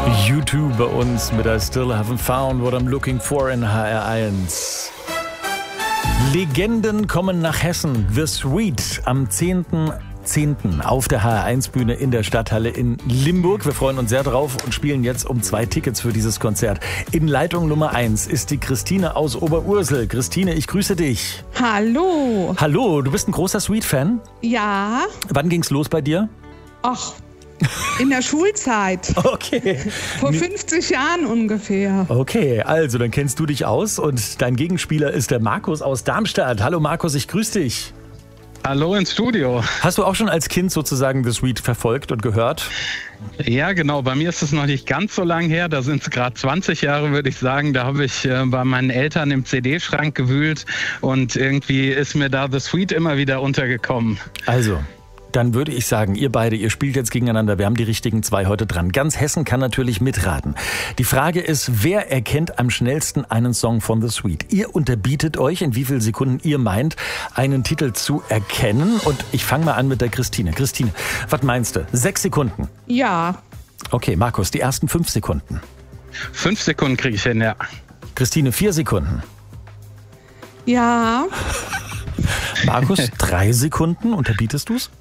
U2 bei uns mit I Still Haven't Found What I'm Looking For in HR1. Legenden kommen nach Hessen. The Sweet am 10.10. auf der HR1-Bühne in der Stadthalle in Limburg. Wir freuen uns sehr drauf und spielen jetzt um 2 Tickets für dieses Konzert. In Leitung Nummer 1 ist die Christine aus Oberursel. Christine, ich grüße dich. Hallo. Hallo, du bist ein großer Sweet-Fan? Ja. Wann ging's los bei dir? Ach, in der Schulzeit. Okay. Vor 50 Jahren ungefähr. Okay, also dann kennst du dich aus und dein Gegenspieler ist der Markus aus Darmstadt. Hallo Markus, ich grüße dich. Hallo ins Studio. Hast du auch schon als Kind sozusagen The Sweet verfolgt und gehört? Ja, genau. Bei mir ist es noch nicht ganz so lang her. Da sind es gerade 20 Jahre, würde ich sagen. Da habe ich bei meinen Eltern im CD-Schrank gewühlt und irgendwie ist mir da The Sweet immer wieder untergekommen. Also, dann würde ich sagen, ihr beide, ihr spielt jetzt gegeneinander. Wir haben die richtigen 2 heute dran. Ganz Hessen kann natürlich mitraten. Die Frage ist, wer erkennt am schnellsten einen Song von The Sweet? Ihr unterbietet euch, in wie vielen Sekunden ihr meint, einen Titel zu erkennen. Und ich fange mal an mit der Christine. Christine, was meinst du? 6 Sekunden? Ja. Okay, Markus, die ersten 5 Sekunden. 5 Sekunden kriege ich hin, ja. Christine, 4 Sekunden. Ja. Markus, 3 Sekunden. Unterbietest du's?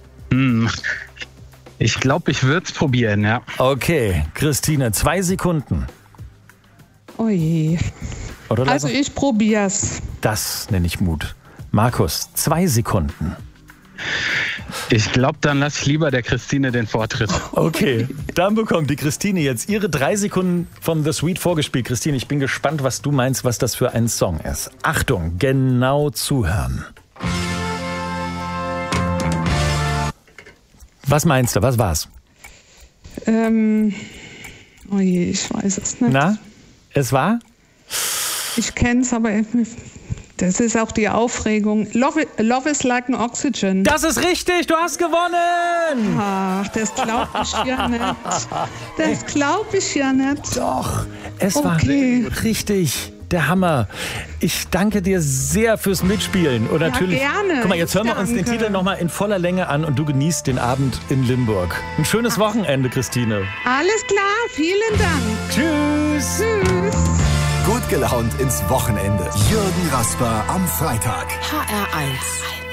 Ich glaube, ich würde es probieren, ja. Okay, Christine, 2 Sekunden. Oh je. Oder Also ich probier's. Das nenne ich Mut. Markus, 2 Sekunden. Ich glaube, dann lasse ich lieber der Christine den Vortritt. Okay, dann bekommt die Christine jetzt ihre 3 Sekunden von The Sweet vorgespielt. Christine, ich bin gespannt, was du meinst, was das für ein Song ist. Achtung, genau zuhören. Was meinst du? Was war's? Oh je, ich weiß es nicht. Na, es war? Ich kenn's, aber das ist auch die Aufregung. Love is like an oxygen. Das ist richtig, du hast gewonnen! Ach, das glaub ich ja nicht. Das glaub ich ja nicht. Doch, es Okay. war richtig. Der Hammer. Ich danke dir sehr fürs Mitspielen. Und natürlich, gerne. Guck mal, jetzt hören wir uns den Danke. Titel nochmal in voller Länge an und du genießt den Abend in Limburg. Ein schönes Wochenende, Christine. Alles klar, vielen Dank. Tschüss. Tschüss. Gut gelaunt ins Wochenende. Jürgen Rasper am Freitag. HR1.